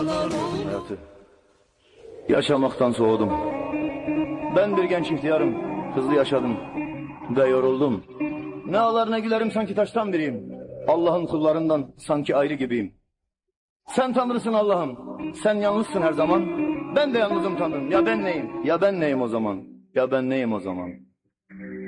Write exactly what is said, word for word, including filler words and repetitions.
Hayatı yaşamaktan soğudum. Ben bir genç ihtiyarım, hızlı yaşadım ve yoruldum. Ne ağlar ne gülerim, sanki taştan biriyim. Allah'ın kullarından sanki ayrı gibiyim. Sen Tanrısın Allah'ım, sen yalnızsın her zaman. Ben de yalnızım Tanrım. Ya ben neyim? Ya ben neyim o zaman? Ya ben neyim o zaman?